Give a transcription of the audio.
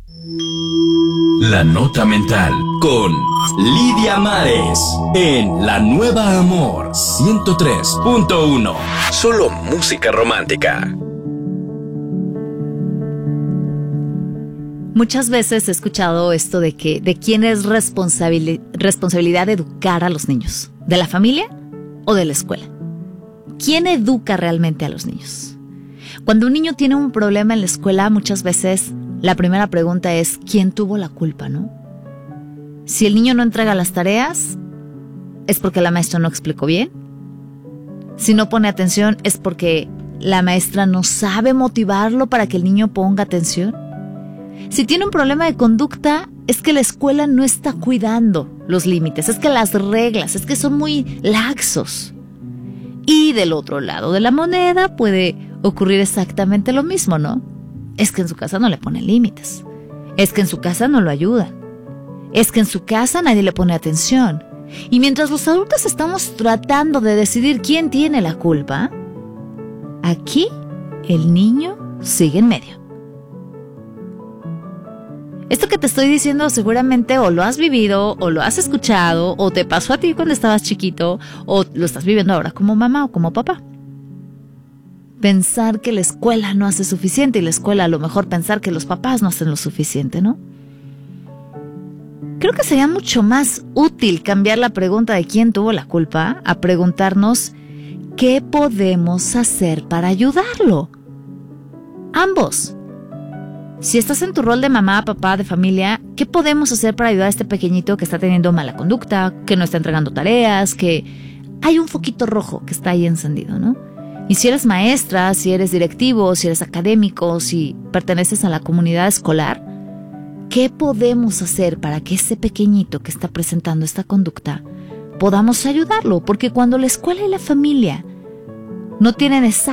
La Nota Mental con Lidia Mares en La Nueva Amor 103.1. Solo música romántica. Muchas veces he escuchado esto de quién es responsabilidad de educar a los niños, ¿de la familia o de la escuela? ¿Quién educa realmente a los niños? Cuando un niño tiene un problema en la escuela, muchas veces la primera pregunta es ¿quién tuvo la culpa, no? Si el niño no entrega las tareas, es porque la maestra no explicó bien. Si no pone atención, es porque la maestra no sabe motivarlo para que el niño ponga atención. Si tiene un problema de conducta, es que la escuela no está cuidando los límites, es que las reglas, es que son muy laxos. Y del otro lado de la moneda puede ocurrir exactamente lo mismo, ¿no? Es que en su casa no le ponen límites, es que en su casa no lo ayudan, es que en su casa nadie le pone atención. Y mientras los adultos estamos tratando de decidir quién tiene la culpa, aquí el niño sigue en medio. Esto que te estoy diciendo seguramente o lo has vivido, o lo has escuchado, o te pasó a ti cuando estabas chiquito, o lo estás viviendo ahora como mamá o como papá. Pensar que la escuela no hace suficiente y la escuela a lo mejor pensar que los papás no hacen lo suficiente, ¿no? Creo que sería mucho más útil cambiar la pregunta de quién tuvo la culpa a preguntarnos ¿qué podemos hacer para ayudarlo? Ambos. Si estás en tu rol de mamá, papá, de familia, ¿qué podemos hacer para ayudar a este pequeñito que está teniendo mala conducta, que no está entregando tareas, que hay un foquito rojo que está ahí encendido, ¿no? Y si eres maestra, si eres directivo, si eres académico, si perteneces a la comunidad escolar, ¿qué podemos hacer para que ese pequeñito que está presentando esta conducta podamos ayudarlo? Porque cuando la escuela y la familia no tienen esa